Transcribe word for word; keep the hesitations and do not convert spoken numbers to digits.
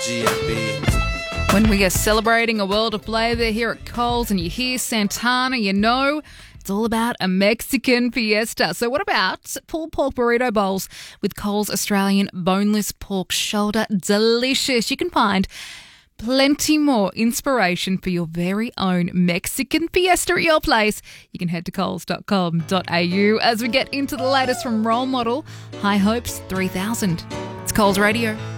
G F B. When we are celebrating a world of flavour here at Coles and you hear Santana, you know it's all about a Mexican fiesta. So what about pulled pork burrito bowls with Coles Australian boneless pork shoulder? Delicious. You can find plenty more inspiration for your very own Mexican fiesta at your place. You can head to coles dot com dot a u as we get into the latest from Role Model, High Hopes three thousand. It's Coles Radio.